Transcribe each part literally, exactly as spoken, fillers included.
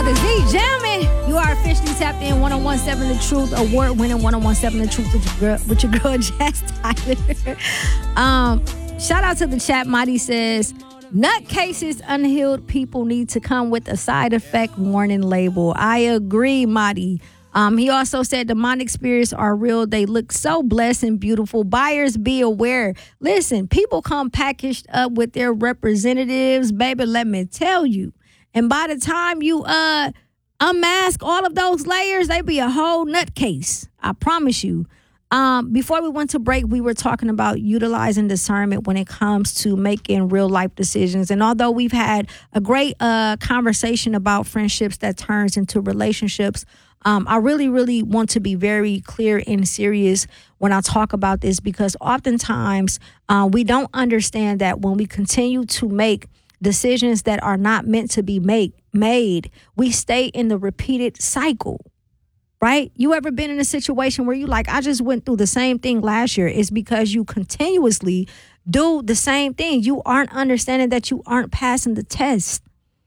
brother Z jamming. You are officially tapped in one oh one point seven The Truth, award-winning one oh one point seven The Truth with your girl, with your girl Jazz Tyler. um, shout out to the chat. Madi says, nutcases, unhealed people need to come with a side effect warning label. I agree, Madi. Um, he also said demonic spirits are real. They look so blessed and beautiful. Buyers, be aware. Listen, people come packaged up with their representatives, baby, let me tell you. And by the time you uh unmask all of those layers, they be a whole nutcase. I promise you. Um, before we went to break, we were talking about utilizing discernment when it comes to making real life decisions. And although we've had a great uh conversation about friendships that turns into relationships, Um, I really, really want to be very clear and serious when I talk about this, because oftentimes uh, we don't understand that when we continue to make decisions that are not meant to be make, made, we stay in the repeated cycle, right? You ever been in a situation where you like, I just went through the same thing last year? It's because you continuously do the same thing. You aren't understanding that you aren't passing the test.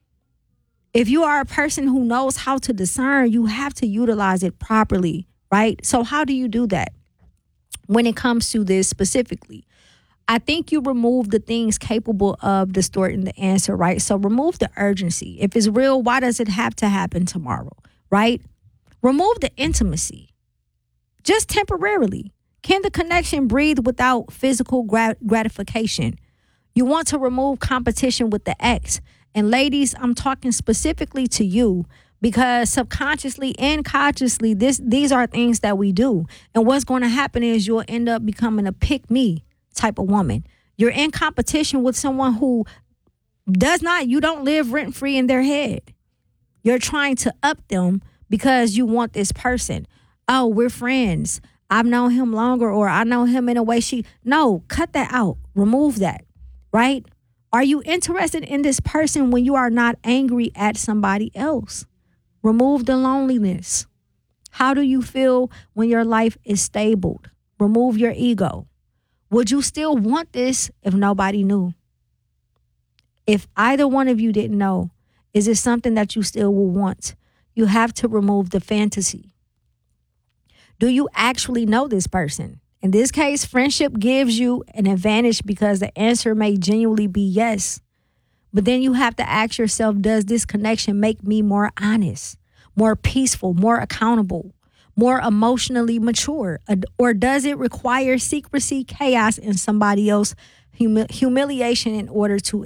If you are a person who knows how to discern, you have to utilize it properly, right? So how do you do that when it comes to this specifically? I think you remove the things capable of distorting the answer, right? So remove the urgency. If it's real, why does it have to happen tomorrow, right? Remove the intimacy, just temporarily. Can the connection breathe without physical grat- gratification? You want to remove competition with the ex. And ladies, I'm talking specifically to you, because subconsciously and consciously, this these are things that we do. And what's going to happen is you'll end up becoming a pick-me type of woman. You're in competition with someone who does not, you don't live rent-free in their head. You're trying to up them because you want this person. Oh, we're friends. I've known him longer, or I know him in a way she... No, cut that out. Remove that, right? Are you interested in this person when you are not angry at somebody else? Remove the loneliness. How do you feel when your life is stable? Remove your ego. Would you still want this if nobody knew? If either one of you didn't know, is it something that you still will want? You have to remove the fantasy. Do you actually know this person? In this case, friendship gives you an advantage because the answer may genuinely be yes. But then you have to ask yourself, does this connection make me more honest, more peaceful, more accountable, more emotionally mature? Or does it require secrecy, chaos, and somebody else humi- humiliation in order to